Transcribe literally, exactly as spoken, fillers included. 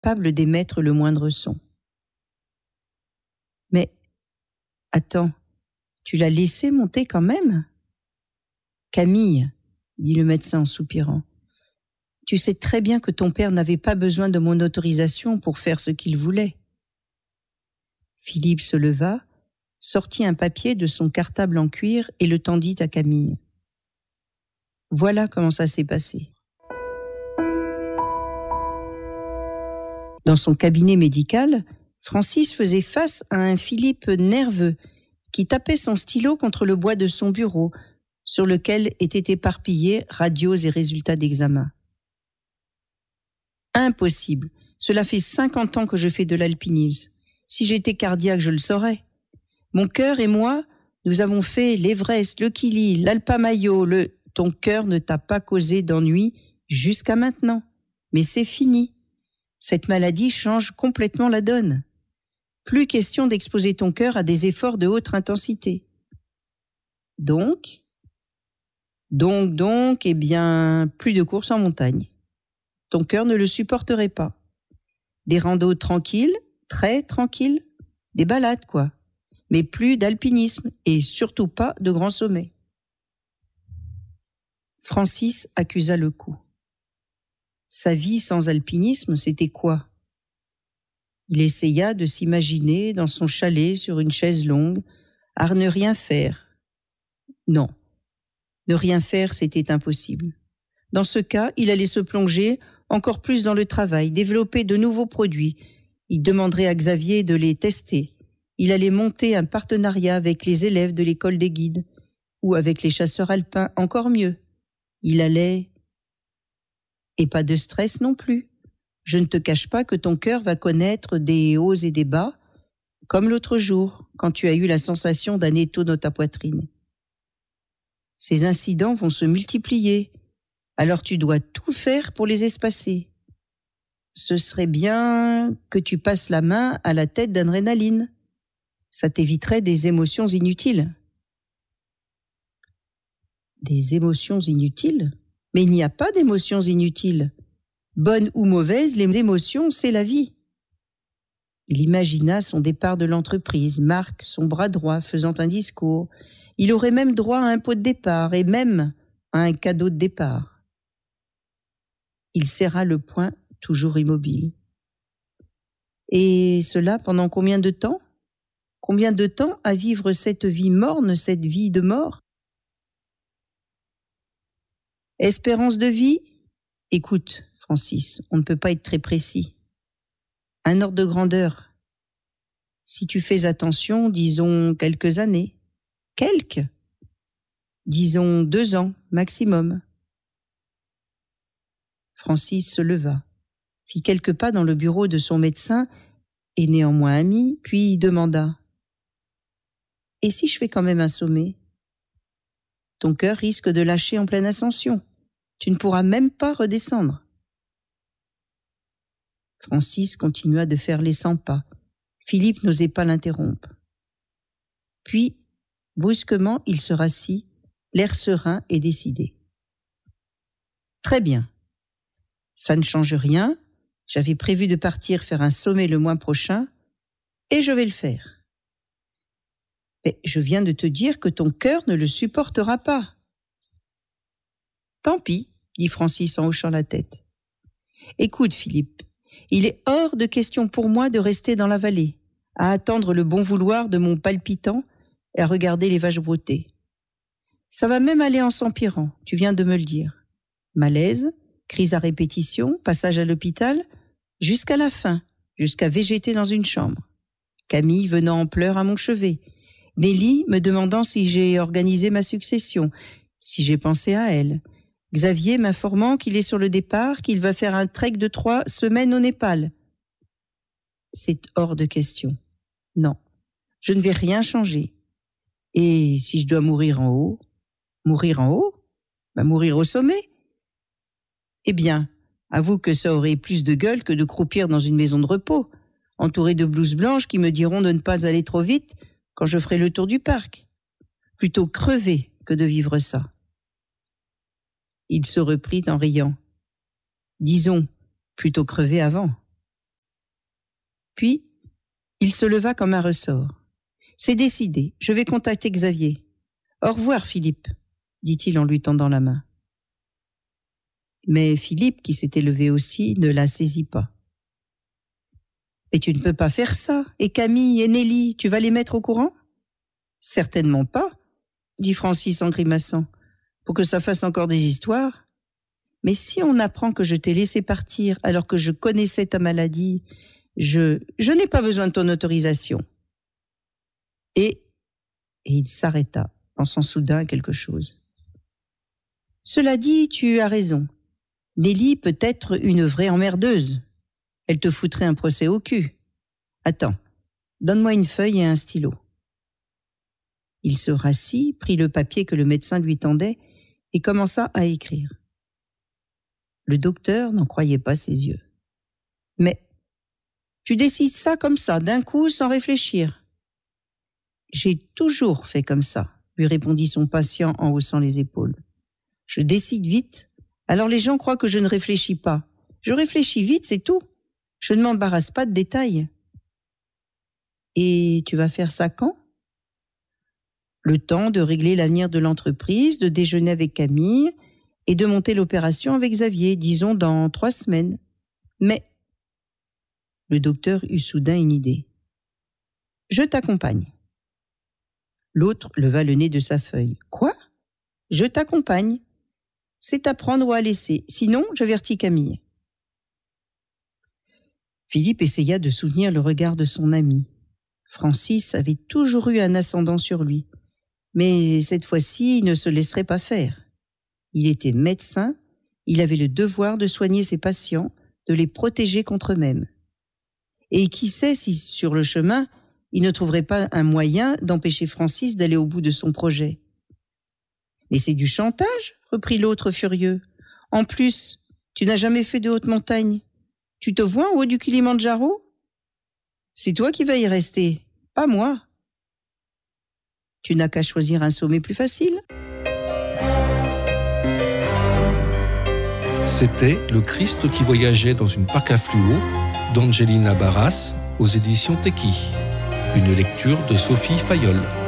incapable d'émettre le moindre son. « Mais, attends, tu l'as laissé monter quand même ?»« Camille, » dit le médecin en soupirant, « tu sais très bien que ton père n'avait pas besoin de mon autorisation pour faire ce qu'il voulait. » Philippe se leva, sortit un papier de son cartable en cuir et le tendit à Camille. Voilà comment ça s'est passé. Dans son cabinet médical, Francis faisait face à un Philippe nerveux qui tapait son stylo contre le bois de son bureau, sur lequel étaient éparpillés radios et résultats d'examen. Impossible. Cela fait cinquante ans que je fais de l'alpinisme. Si j'étais cardiaque, je le saurais. Mon cœur et moi, nous avons fait l'Everest, le Kili, l'Alpamayo, le... Ton cœur ne t'a pas causé d'ennui jusqu'à maintenant. Mais c'est fini. Cette maladie change complètement la donne. Plus question d'exposer ton cœur à des efforts de haute intensité. Donc, donc, donc, eh bien, plus de courses en montagne. Ton cœur ne le supporterait pas. Des randos tranquilles, très tranquilles, des balades, quoi. Mais plus d'alpinisme et surtout pas de grands sommets. Francis accusa le coup. Sa vie sans alpinisme, c'était quoi? Il essaya de s'imaginer dans son chalet sur une chaise longue, à ne rien faire. Non, ne rien faire, c'était impossible. Dans ce cas, il allait se plonger encore plus dans le travail, développer de nouveaux produits. Il demanderait à Xavier de les tester. Il allait monter un partenariat avec les élèves de l'école des guides ou avec les chasseurs alpins, encore mieux. Il allait... Et pas de stress non plus. Je ne te cache pas que ton cœur va connaître des hauts et des bas, comme l'autre jour, quand tu as eu la sensation d'un étau dans ta poitrine. Ces incidents vont se multiplier, alors tu dois tout faire pour les espacer. Ce serait bien que tu passes la main à la tête d'adrénaline. Ça t'éviterait des émotions inutiles. Des émotions inutiles ? Mais il n'y a pas d'émotions inutiles. Bonnes ou mauvaises, les émotions, c'est la vie. Il imagina son départ de l'entreprise, Marc, son bras droit, faisant un discours. Il aurait même droit à un pot de départ et même à un cadeau de départ. Il serra le poing, toujours immobile. Et cela pendant combien de temps ? Combien de temps à vivre cette vie morne, cette vie de mort ? Espérance de vie ? Écoute, Francis, on ne peut pas être très précis. Un ordre de grandeur. Si tu fais attention, disons quelques années. Quelques ? Disons deux ans, maximum. Francis se leva, fit quelques pas dans le bureau de son médecin, et néanmoins ami, puis demanda « Et si je fais quand même un sommet ? Ton cœur risque de lâcher en pleine ascension. Tu ne pourras même pas redescendre. » Francis continua de faire les cent pas. Philippe n'osait pas l'interrompre. Puis, brusquement, il se rassit, l'air serein et décidé. « Très bien. Ça ne change rien. J'avais prévu de partir faire un sommet le mois prochain, et je vais le faire. Mais je viens de te dire que ton cœur ne le supportera pas. » « Tant pis, » dit Francis en hochant la tête. « Écoute, Philippe, il est hors de question pour moi de rester dans la vallée, à attendre le bon vouloir de mon palpitant et à regarder les vaches brouter. Ça va même aller en s'empirant, tu viens de me le dire. Malaise, crise à répétition, passage à l'hôpital, jusqu'à la fin, jusqu'à végéter dans une chambre. Camille venant en pleurs à mon chevet. Nelly me demandant si j'ai organisé ma succession, si j'ai pensé à elle. Xavier m'informant qu'il est sur le départ, qu'il va faire un trek de trois semaines au Népal. C'est hors de question. Non, je ne vais rien changer. Et si je dois mourir en haut, mourir en haut, bah mourir au sommet. Eh bien, avoue que ça aurait plus de gueule que de croupir dans une maison de repos, entouré de blouses blanches qui me diront de ne pas aller trop vite quand je ferai le tour du parc. Plutôt crever que de vivre ça. Il se reprit en riant. Disons, plutôt crever avant. Puis, il se leva comme un ressort. « C'est décidé, je vais contacter Xavier. Au revoir, Philippe, dit-il en lui tendant la main. Mais Philippe, qui s'était levé aussi, ne la saisit pas. « Mais tu ne peux pas faire ça. Et Camille et Nelly, tu vas les mettre au courant ?»« Certainement pas, » dit Francis en grimaçant, « pour que ça fasse encore des histoires. Mais si on apprend que je t'ai laissé partir alors que je connaissais ta maladie, je, je n'ai pas besoin de ton autorisation. » Et, et il s'arrêta, pensant soudain à quelque chose. « Cela dit, tu as raison. Nelly peut être une vraie emmerdeuse. Elle te foutrait un procès au cul. Attends, donne-moi une feuille et un stylo. » Il se rassit, prit le papier que le médecin lui tendait et commença à écrire. Le docteur n'en croyait pas ses yeux. « Mais tu décides ça comme ça, d'un coup, sans réfléchir. »« J'ai toujours fait comme ça, » lui répondit son patient en haussant les épaules. « Je décide vite, alors les gens croient que je ne réfléchis pas. Je réfléchis vite, c'est tout. Je ne m'embarrasse pas de détails. »« Et tu vas faire ça quand ? » ?»« Le temps de régler l'avenir de l'entreprise, de déjeuner avec Camille et de monter l'opération avec Xavier, disons dans trois semaines. Mais... » Le docteur eut soudain une idée. « Je t'accompagne. » L'autre leva le nez de sa feuille. « Quoi ? Je t'accompagne. C'est à prendre ou à laisser. Sinon, j'avertis Camille. » Philippe essaya de soutenir le regard de son ami. Francis avait toujours eu un ascendant sur lui. Mais cette fois-ci, il ne se laisserait pas faire. Il était médecin, il avait le devoir de soigner ses patients, de les protéger contre eux-mêmes. Et qui sait si, sur le chemin, il ne trouverait pas un moyen d'empêcher Francis d'aller au bout de son projet. « Mais c'est du chantage ?» reprit l'autre furieux. « En plus, tu n'as jamais fait de haute montagne. Tu te vois en haut du Kilimandjaro ? C'est toi qui vas y rester, pas moi. Tu n'as qu'à choisir un sommet plus facile. » C'était Le Christ qui voyageait dans une Paca Fluo d'Angelina Barras aux éditions Teki. Une lecture de Sophie Fayolle.